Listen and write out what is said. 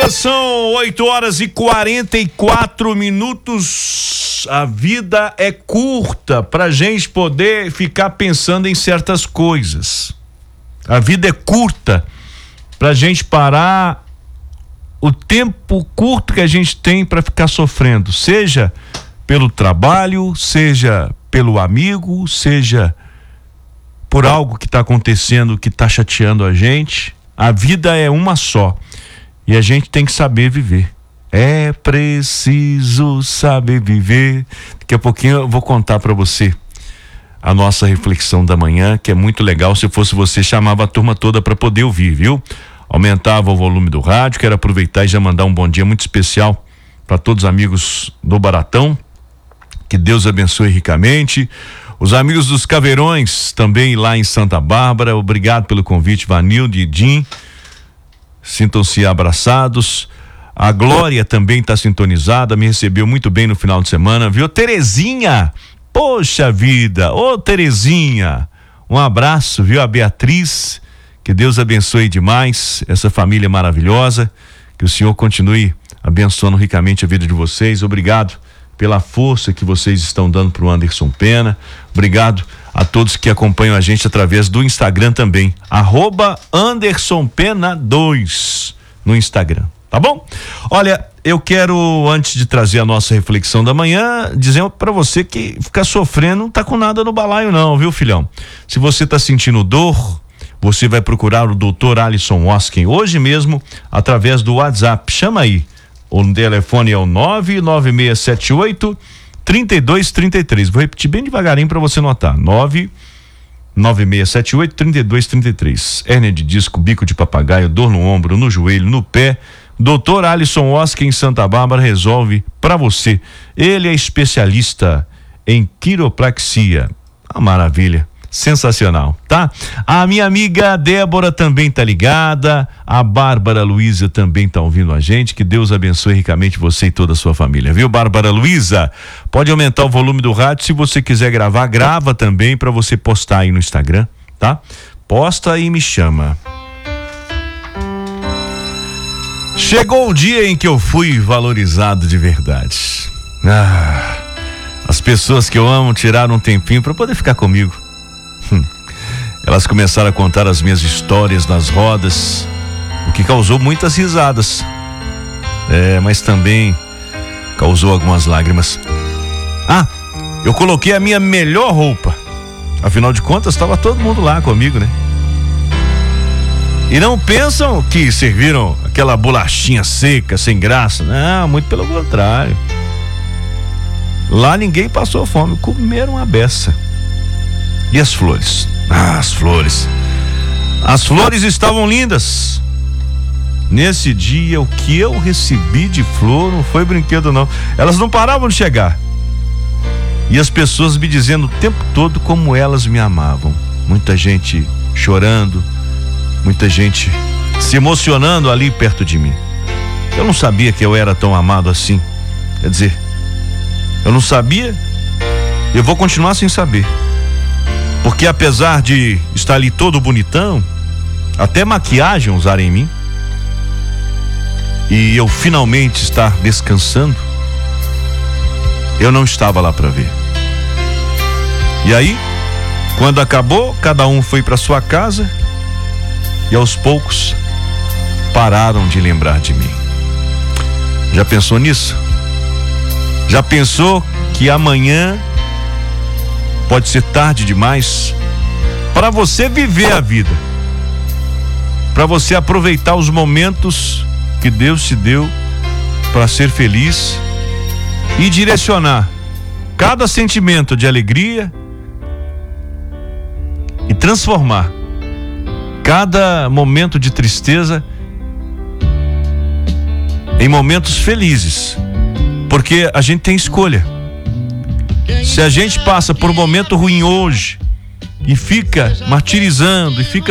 São 8h44. A vida é curta pra gente poder ficar pensando em certas coisas. A vida é curta pra gente parar o tempo curto que a gente tem pra ficar sofrendo, seja pelo trabalho, seja pelo amigo, seja por algo que tá acontecendo, que tá chateando a gente. A vida é uma só. E a gente tem que saber viver. É preciso saber viver. Daqui a pouquinho eu vou contar para você a nossa reflexão da manhã, que é muito legal. Se fosse você, chamava a turma toda para poder ouvir, viu? Aumentava o volume do rádio. Quero aproveitar e já mandar um bom dia muito especial para todos os amigos do Baratão. Que Deus abençoe ricamente. Os amigos dos Caveirões também lá em Santa Bárbara. Obrigado pelo convite, Vanildo e Jim. Sintam-se abraçados. A Glória também está sintonizada, me recebeu muito bem no final de semana, viu? Terezinha, poxa vida, ô Terezinha, um abraço, viu? A Beatriz, que Deus abençoe demais essa família maravilhosa, que o Senhor continue abençoando ricamente a vida de vocês. Obrigado pela força que vocês estão dando pro Anderson Pena. Obrigado a todos que acompanham a gente através do Instagram também, @AndersonPena2 no Instagram, tá bom? Olha, eu quero, antes de trazer a nossa reflexão da manhã, dizer para você que ficar sofrendo não tá com nada no balaio não, viu, filhão? Se você tá sentindo dor, você vai procurar o Dr. Alisson Osken hoje mesmo, através do WhatsApp. Chama aí, o telefone é o 99678-3233. Vou repetir bem devagarinho para você notar. 99678-3233. Hérnia de disco, bico de papagaio, dor no ombro, no joelho, no pé. Dr. Alisson Osken em Santa Bárbara resolve para você. Ele é especialista em quiropraxia. Uma maravilha. Sensacional, tá? A minha amiga Débora também tá ligada, a Bárbara Luísa também tá ouvindo a gente. Que Deus abençoe ricamente você e toda a sua família, viu, Bárbara Luísa? Pode aumentar o volume do rádio, se você quiser gravar, grava também para você postar aí no Instagram, tá? Posta e me chama. Chegou o dia em que eu fui valorizado de verdade. As pessoas que eu amo tiraram um tempinho para poder ficar comigo. Elas começaram a contar as minhas histórias nas rodas, o que causou muitas risadas, mas também causou algumas lágrimas. Eu coloquei a minha melhor roupa, afinal de contas estava todo mundo lá comigo, né? E não pensam que serviram aquela bolachinha seca, sem graça. Não, muito pelo contrário. Lá ninguém passou fome, comeram a beça. E as flores? As flores. As flores estavam lindas. Nesse dia, o que eu recebi de flor não foi brinquedo, não. Elas não paravam de chegar. E as pessoas me dizendo o tempo todo como elas me amavam. Muita gente chorando, muita gente se emocionando ali perto de mim. Eu não sabia que eu era tão amado assim. Quer dizer, eu não sabia, eu vou continuar sem saber. Porque apesar de estar ali todo bonitão, até maquiagem usaram em mim, e eu finalmente estar descansando, eu não estava lá para ver. E aí, quando acabou, cada um foi para sua casa e aos poucos pararam de lembrar de mim. Já pensou nisso? Já pensou que amanhã pode ser tarde demais para você viver a vida, para você aproveitar os momentos que Deus te deu para ser feliz e direcionar cada sentimento de alegria e transformar cada momento de tristeza em momentos felizes, porque a gente tem escolha. Se a gente passa por um momento ruim hoje e fica martirizando e fica